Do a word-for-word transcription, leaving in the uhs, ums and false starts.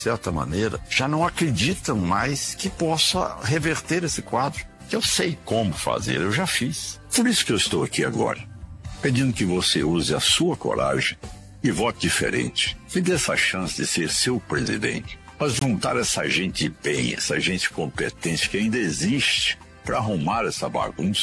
de certa maneira, já não acreditam mais que possa reverter esse quadro. Eu sei como fazer, eu já fiz. Por isso que eu estou aqui agora, pedindo que você use a sua coragem e vote diferente. Me dê essa chance de ser seu presidente. Mas juntar essa gente bem, essa gente competente que ainda existe para arrumar essa bagunça.